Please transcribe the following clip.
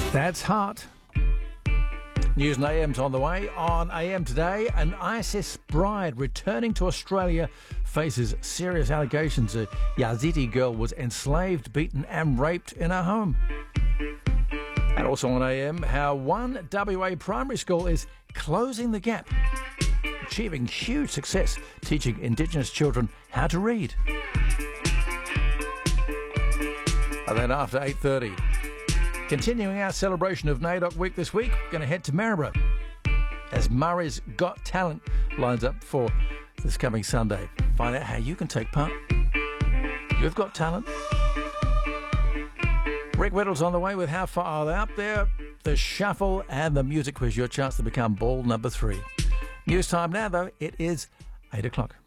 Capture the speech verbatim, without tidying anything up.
That's hot. News and A M's on the way. On A M today, an ISIS bride returning to Australia faces serious allegations a Yazidi girl was enslaved, beaten and raped in her home. And also on A M, how one W A primary school is closing the gap, achieving huge success teaching Indigenous children how to read. And then after eight thirty, continuing our celebration of NAIDOC Week this week, going to head to Maryborough as Murray's Got Talent lines up for this coming Sunday. Find out how you can take part. You've got talent. Rick Whittle's on the way with How Far Are They Up There, the shuffle and the music quiz, your chance to become ball number three. News time now, though. It is eight o'clock.